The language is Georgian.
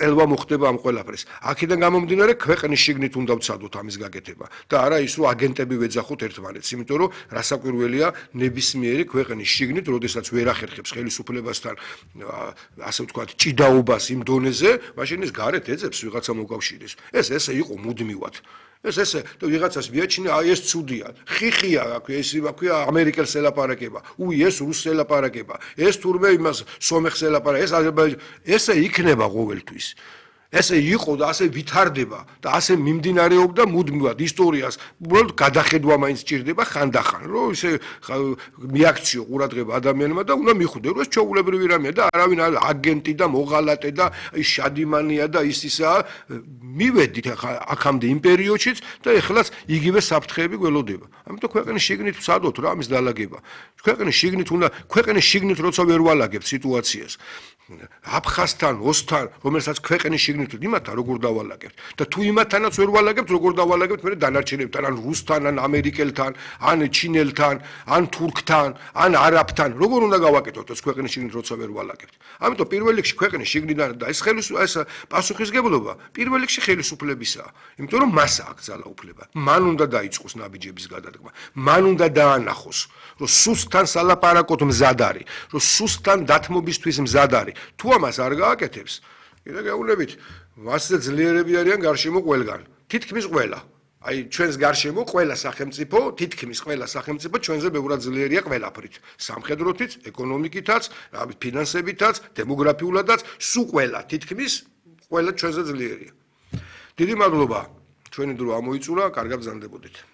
გაწელვა მოხდება ამ ყველაფერს. აქედან გამომდინარე ქვეყნის შიგნით უნდა ვცადოთ ამის გაკეთება და არა ის რომ აგენტები ვეძახოთ ერთმანეთს, იმიტომ რომ რასაკვირველია ნებისმიერი ქვეყნის შიგნით, როდესაც ვერ ახერხებს ხელისუფლებასთან ასე ვთქვათ, ჭიდაობას იმ დონეზე, მაშინ ის გარეთ ეძებს ვიღაცა მოკავშირეს. ესე იყო მუდმივად. ეს ვიღაცას მიაჩნია, აი ეს ცუდია. ხიხია, ეს ქვია ამერიკელს ელაპარაკება. ეს რუსს ელაპარაკება. ეს თურმე იმას სომეხს ელაპარაკება. ეს აზერბაიჯანი. ესე იქნება ყოველთვის. ესე იყო და ასე ვითარდება და ასე მიმდინარეობდა მუდმივად ისტორიას. უბრალოდ გადახედვა მაინც სჭირდება ხანდახან, რომ ისე მიაქციო ყურადღება ადამიანმა და უნდა მიხვდე, რომ ეს ჩვეულებრივი რამეა და არავინ აგენტი და მოღალატე და ის შადიმანია და ისაა. მივედით აქამდე იმ პერიოდშიც და ეხლაც იგივე საფრთხეები გველოდება. ამიტომ ქვეყნის შიგნით ვცადოთ რა ამის დალაგება. ქვეყნის შიგნით როცა ვერ ვალაგებთ სიტუაციას. აფხაზთან, ოსთან, რომელსაც ქვეყნის შიგნით იმათთან როგორ დავალაგებთ და თუ იმათთანაც ვერ ვალაგებთ, როგორ დავალაგებთ მე დანარჩენებთან, ან რუსთან, ან ამერიკელთან, ან ჩინელთან, ან თურქთან, ან არაბთან, როგორ უნდა გავაკეთოთ ეს ქვეყნის შიგნით როცა ვერ ვალაგებთ. ამიტომ პირველ რიგში ქვეყნის შიგნიდან და ეს პასუხისგებლობა პირველ რიგში ხელისუფლებისაა, იმიტომ რომ მას აქვს ძალაუფლება. მან უნდა დაიწყოს ნაბიჯების გადადგმა, მან უნდა დაანახოს, რომ სუსტთან სალაპარაკოდ მზად არის, რომ სუსტთან დათმობისთვის მზად არის. თუ ამას არ გააკეთებს, კიდე გეუბნებით, მასზე ძლიერები არიან გარშემო ყველგან, თითქმის ყველა. აი ჩვენს გარშემო ყველა სახელმწიფო, თითქმის ყველა სახელმწიფო ჩვენზე ბევრად ძლიერია ყველაფრით. სამხედროთიც, ეკონომიკითაც, ფინანსებითაც, დემოგრაფიულადაც, სულ ყველა, თითქმის ყველა ჩვენზე ძლიერია. დიდი მადლობა, ჩვენი დრო ამოიწურა, კარგად ბრძანდებოდით.